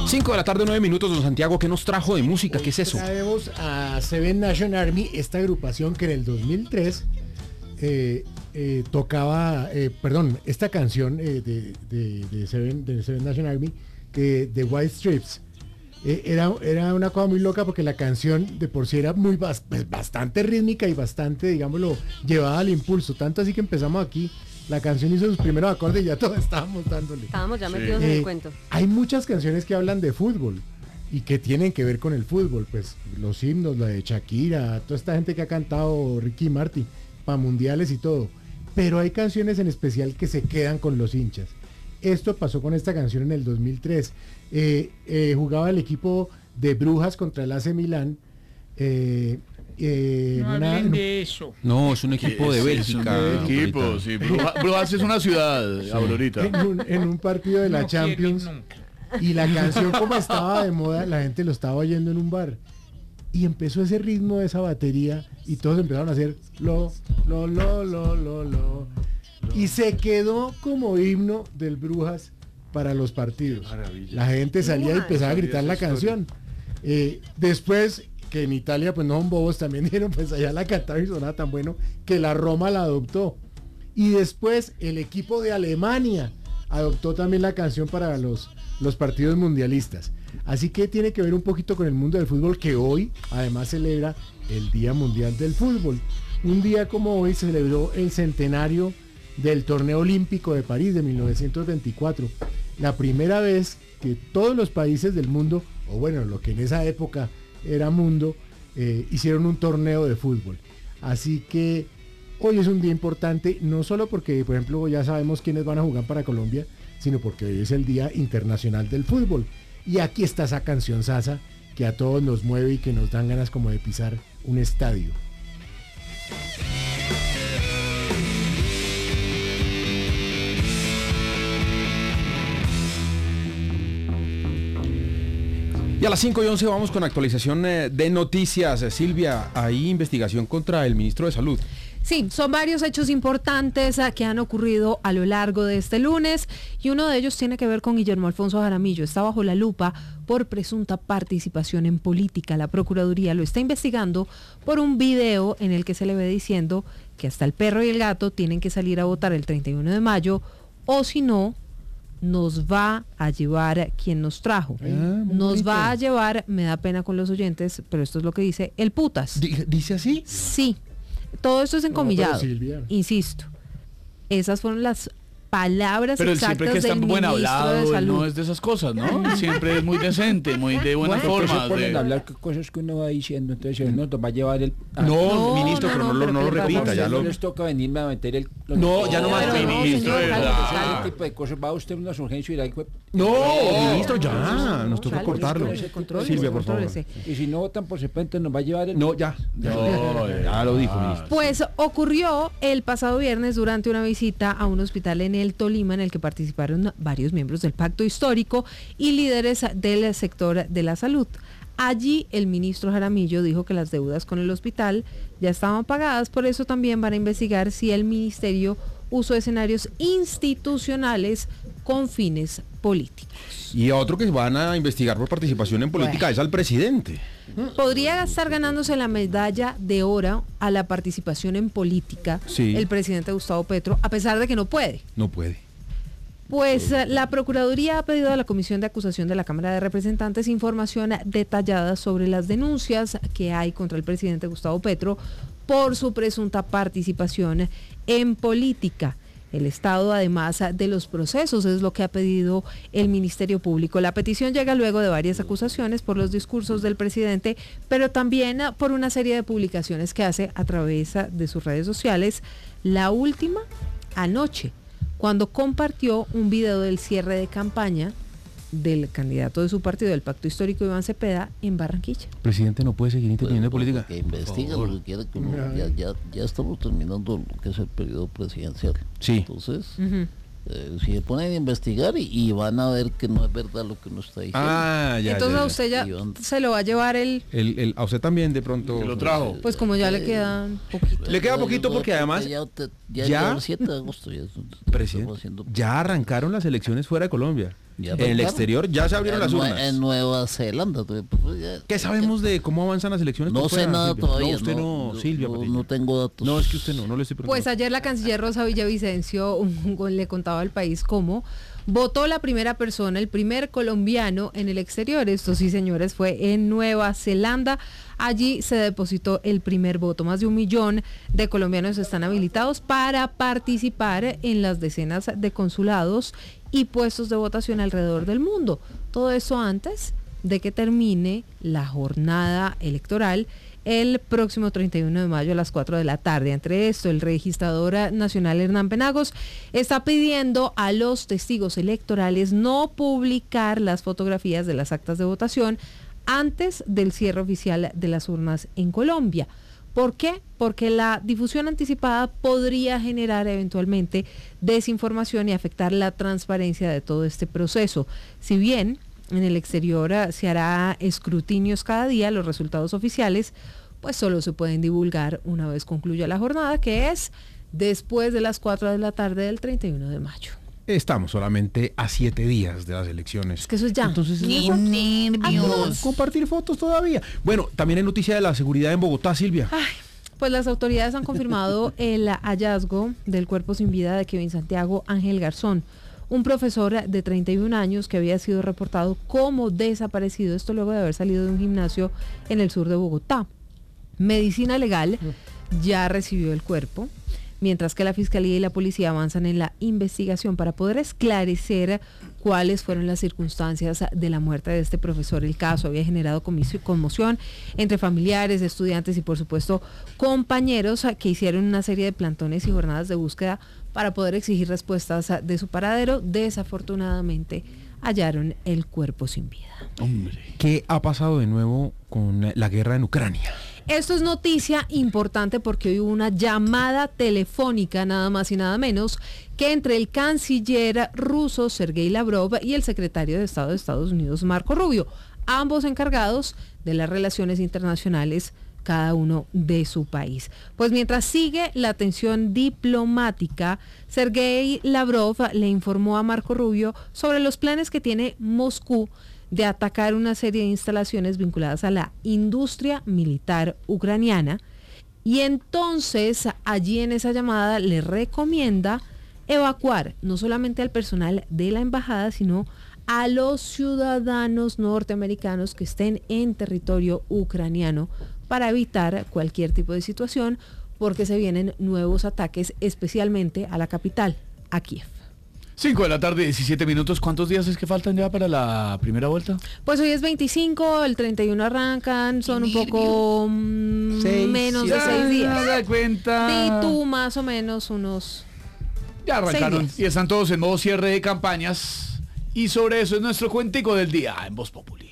5 de la tarde, 9 minutos, don Santiago. ¿Qué nos trajo de música? ¿Qué es eso? Traemos a Seven Nation Army, esta agrupación que en el 2003 tocaba, esta canción de Seven Nation Army, de White Stripes. Era una cosa muy loca porque la canción de por sí era bastante rítmica y bastante, digámoslo, llevada al impulso. Tanto así que empezamos aquí. La canción hizo sus primeros acordes y ya todos estábamos dándole. Estábamos ya metidos en el cuento. Hay muchas canciones que hablan de fútbol y que tienen que ver con el fútbol. Pues los himnos, la de Shakira, toda esta gente que ha cantado Ricky Martin para mundiales y todo. Pero hay canciones en especial que se quedan con los hinchas. Esto pasó con esta canción en el 2003. Jugaba el equipo de Brujas contra el AC Milán. Hablen de eso. No, es un equipo de Bélgica. Equipo, sí. Brujas es una ciudad, Aurorita. En un partido de la No Champions. pierden nunca. Y la canción, como estaba de moda, la gente lo estaba oyendo en un bar. Y empezó ese ritmo de esa batería y todos empezaron a hacer lo. Y se quedó como himno del Brujas para los partidos. Maravilla. La gente salía y empezaba a gritar la canción. Después, que en Italia pues no son bobos, también dijeron, pues allá la cantaron y sonaba tan bueno que la Roma la adoptó. Y después el equipo de Alemania adoptó también la canción para los partidos mundialistas. Así que tiene que ver un poquito con el mundo del fútbol, que hoy además celebra el Día Mundial del Fútbol. Un día como hoy se celebró el centenario del Torneo Olímpico de París de 1924. La primera vez que todos los países del mundo, o bueno, lo que en esa época era mundo, hicieron un torneo de fútbol. Así que hoy es un día importante, no solo porque, por ejemplo, ya sabemos quiénes van a jugar para Colombia, sino porque hoy es el Día Internacional del Fútbol. Y aquí está esa canción sasa que a todos nos mueve y que nos dan ganas como de pisar un estadio. Y a las 5:11 vamos con actualización de noticias. Silvia, hay investigación contra el ministro de Salud. Sí, son varios hechos importantes que han ocurrido a lo largo de este lunes y uno de ellos tiene que ver con Guillermo Alfonso Jaramillo. Está bajo la lupa por presunta participación en política. La Procuraduría lo está investigando por un video en el que se le ve diciendo que hasta el perro y el gato tienen que salir a votar el 31 de mayo o si no, nos va a llevar quien nos trajo. Nos va a llevar, me da pena con los oyentes, pero esto es lo que dice, el putas. ¿Dice así? Sí. Todo esto es encomillado, insisto. Esas fueron las palabras pero exactas siempre que está del buen ministro de hablado, Salud. No es de esas cosas, ¿no? Siempre es muy decente, muy de buena forma. Se ponen a hablar cosas que uno va diciendo, entonces no nos va a llevar el... No, ministro, pero no lo repita, ya lo... No les toca venirme a meter el... No, ya no más, ministro, de verdad. Ese tipo de cosas, va usted a unas urgencias y dirá... No, ministro, ya, nos toca cortarlo. Silvia, por favor. Y si no votan por CEPENTE nos va a llevar el... No, ya lo dijo, ministro. Pues ocurrió el pasado viernes durante una visita a un hospital en el Tolima en el que participaron varios miembros del Pacto Histórico y líderes del sector de la salud. Allí el ministro Jaramillo dijo que las deudas con el hospital ya estaban pagadas, por eso también van a investigar si el ministerio usó escenarios institucionales con fines políticos. Y otro que van a investigar por participación en política es al presidente. Podría estar ganándose la medalla de oro a la participación en política el presidente Gustavo Petro, a pesar de que no puede. No puede. Pues la Procuraduría ha pedido a la Comisión de Acusación de la Cámara de Representantes información detallada sobre las denuncias que hay contra el presidente Gustavo Petro por su presunta participación en política. El estado, además de los procesos, es lo que ha pedido el Ministerio Público. La petición llega luego de varias acusaciones por los discursos del presidente, pero también por una serie de publicaciones que hace a través de sus redes sociales. La última, anoche, cuando compartió un video del cierre de campaña del candidato de su partido, del Pacto Histórico, Iván Cepeda, en Barranquilla. El presidente no puede seguir interviniendo en política. Que investiga lo que quiera, que ya estamos terminando lo que es el periodo presidencial. Sí. Entonces, si se ponen a investigar y van a ver que no es verdad lo que uno está diciendo. Entonces a usted ya se lo va a llevar a usted también de pronto. Que lo trajo. Pues como ya le queda poquito. Le queda poquito porque además ya el 7 de agosto presidente, ya arrancaron las elecciones fuera de Colombia. Ya En el arrancaron. exterior ya se abrieron las urnas. En Nueva Zelanda. Pues, ¿Qué sabemos de cómo avanzan las elecciones? No por sé fuera, nada Silvia? todavía. No, usted no, Silvia. Patiño. No tengo datos. No, es que usted no le estoy preguntando. Pues ayer la canciller Rosa Villavicencio le contaba al país cómo votó la primera persona, el primer colombiano en el exterior. Esto sí, señores, fue en Nueva Zelanda. Allí se depositó el primer voto. Más de 1 millón de colombianos están habilitados para participar en las decenas de consulados y puestos de votación alrededor del mundo. Todo eso antes de que termine la jornada electoral el próximo 31 de mayo a las 4 de la tarde. Entre esto, el registrador nacional Hernán Penagos está pidiendo a los testigos electorales no publicar las fotografías de las actas de votación antes del cierre oficial de las urnas en Colombia. ¿Por qué? Porque la difusión anticipada podría generar eventualmente desinformación y afectar la transparencia de todo este proceso. Si bien en el exterior se hará escrutinios cada día, los resultados oficiales pues solo se pueden divulgar una vez concluya la jornada, que es después de las 4 de la tarde del 31 de mayo. Estamos solamente a 7 días de las elecciones. Es que eso es ya. Entonces, nervios. compartir fotos todavía. Bueno, también hay noticia de la seguridad en Bogotá, Silvia. Pues las autoridades han confirmado el hallazgo del cuerpo sin vida de Kevin Santiago Ángel Garzón, un profesor de 31 años que había sido reportado como desaparecido, esto luego de haber salido de un gimnasio en el sur de Bogotá. Medicina Legal ya recibió el cuerpo, mientras que la Fiscalía y la Policía avanzan en la investigación para poder esclarecer cuáles fueron las circunstancias de la muerte de este profesor. El caso había generado conmoción entre familiares, estudiantes y por supuesto compañeros que hicieron una serie de plantones y jornadas de búsqueda para poder exigir respuestas de su paradero. Desafortunadamente hallaron el cuerpo sin vida. Hombre. ¿Qué ha pasado de nuevo con la guerra en Ucrania? Esto es noticia importante porque hoy hubo una llamada telefónica, nada más y nada menos, que entre el canciller ruso Sergei Lavrov y el secretario de Estado de Estados Unidos, Marco Rubio, ambos encargados de las relaciones internacionales, cada uno de su país. Pues mientras sigue la tensión diplomática, Sergei Lavrov le informó a Marco Rubio sobre los planes que tiene Moscú de atacar una serie de instalaciones vinculadas a la industria militar ucraniana, y entonces allí en esa llamada le recomienda evacuar no solamente al personal de la embajada, sino a los ciudadanos norteamericanos que estén en territorio ucraniano para evitar cualquier tipo de situación, porque se vienen nuevos ataques, especialmente a la capital, a Kiev. 5 de la tarde, 17 minutos. ¿Cuántos días es que faltan ya para la primera vuelta? Pues hoy es 25, el 31 arrancan, son un poco menos de 6 días. da cuenta. Y tú más o menos unos... Ya arrancaron 6 días. y están todos en modo cierre de campañas. Y sobre eso es nuestro cuentico del día en Voz Populi.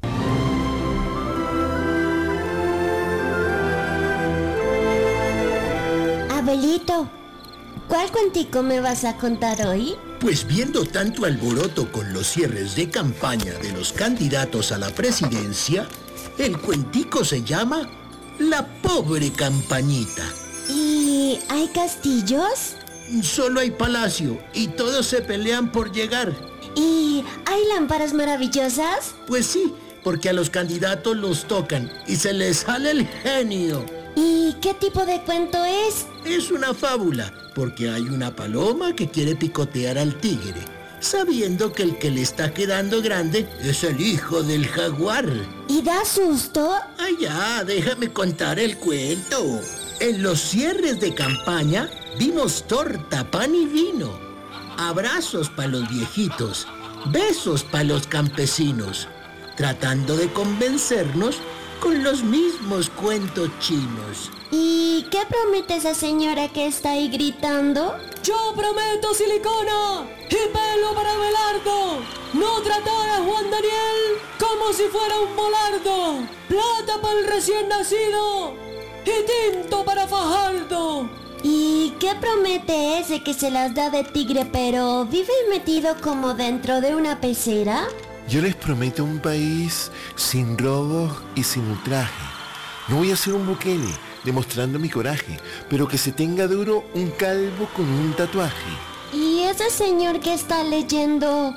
Abuelito, ¿cuál cuentico me vas a contar hoy? Pues viendo tanto alboroto con los cierres de campaña de los candidatos a la presidencia, el cuentico se llama La pobre campañita. ¿Y hay castillos? Solo hay palacio y todos se pelean por llegar. ¿Y hay lámparas maravillosas? Pues sí, porque a los candidatos los tocan y se les sale el genio. ¿Y qué tipo de cuento es? Es una fábula, porque hay una paloma que quiere picotear al tigre, sabiendo que el que le está quedando grande es el hijo del jaguar. ¿Y da susto? Ay, ya, déjame contar el cuento. En los cierres de campaña vimos torta, pan y vino. Abrazos para los viejitos, besos para los campesinos, tratando de convencernos con los mismos cuentos chinos. ¿Y qué promete esa señora que está ahí gritando? Yo prometo silicona y pelo para Belardo. No tratar a Juan Daniel como si fuera un molardo. Plata para el recién nacido y tinto para Fajardo. ¿Y qué promete ese que se las da de tigre pero vive metido como dentro de una pecera? Yo les prometo un país sin robos y sin ultraje. No voy a ser un Bukele demostrando mi coraje, pero que se tenga duro un calvo con un tatuaje. ¿Y ese señor que está leyendo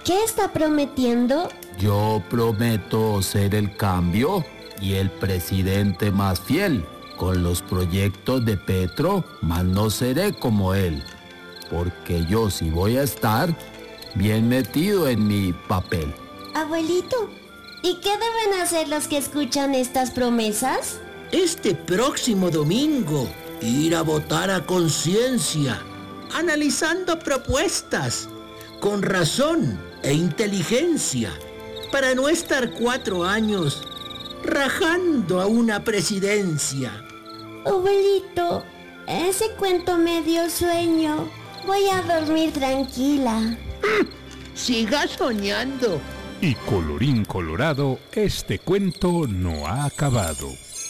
¿Qué está prometiendo? Yo prometo ser el cambio y el presidente más fiel. Con los proyectos de Petro, más no seré como él, porque yo sí voy a estar bien metido en mi papel. Abuelito, ¿y qué deben hacer los que escuchan estas promesas? Este próximo domingo, ir a votar a conciencia, analizando propuestas, con razón e inteligencia, para no estar 4 años rajando a una presidencia. Abuelito, ese cuento me dio sueño. Voy a dormir tranquila. Siga soñando. Y colorín colorado, este cuento no ha acabado.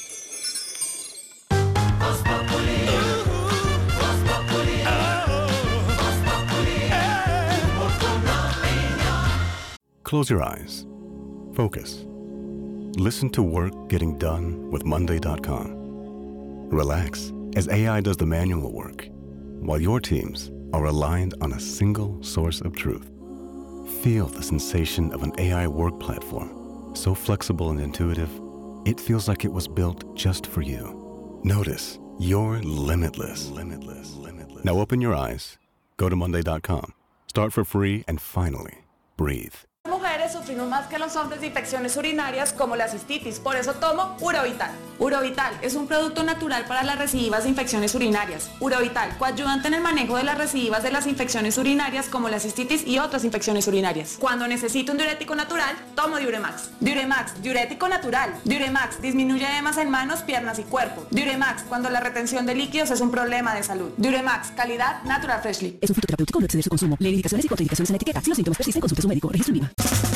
Close your eyes. Focus. Listen to work getting done with Monday.com. Relax as AI does the manual work, while your teams are aligned on a single source of truth. Feel the sensation of an AI work platform, so flexible and intuitive, it feels like it was built just for you. Notice you're limitless. Now open your eyes, go to Monday.com, start for free, and finally, breathe. Las mujeres sufrimos más que los hombres de infecciones urinarias como la cistitis, por eso tomo Urovital. Urovital es un producto natural para las recidivas de infecciones urinarias. Urovital, coadyuvante en el manejo de las recidivas de las infecciones urinarias como la cistitis y otras infecciones urinarias. Cuando necesito un diurético natural, tomo Diuremax. Diuremax, diurético natural. Diuremax, disminuye edemas en manos, piernas y cuerpo. Diuremax, cuando la retención de líquidos es un problema de salud. Diuremax, calidad Natural Freshly. Es un fruto terapéutico, no exceder su consumo. Leer indicaciones y contraindicaciones en la etiqueta. Si los síntomas persisten, consulte a su médico. Registro INVIMA.